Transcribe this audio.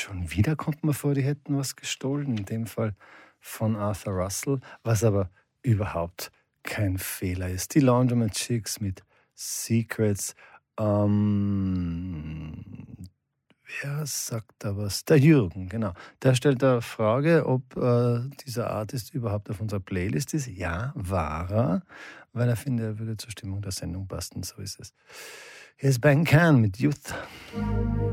Schon wieder kommt mir vor, die hätten was gestohlen, in dem Fall von Arthur Russell, was aber überhaupt kein Fehler ist. Die Laundromat Chicks mit Secrets. Wer sagt da was? Der Jürgen, genau. Der stellt da Frage, ob dieser Artist überhaupt auf unserer Playlist ist. Ja, war er, weil er findet, er würde zur Stimmung der Sendung passen. So ist es. Hier ist Ben Can mit Youth.